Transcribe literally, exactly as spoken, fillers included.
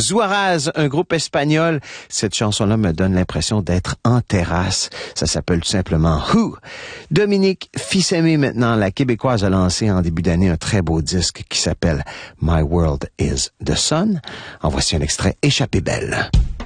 Zouaraz, un groupe espagnol. Cette chanson-là me donne l'impression d'être en terrasse. Ça s'appelle tout simplement Who. Dominique Fils-Aimé, maintenant, la Québécoise a lancé en début d'année un très beau disque qui s'appelle My World is the Sun. En voici un extrait, Échappée belle.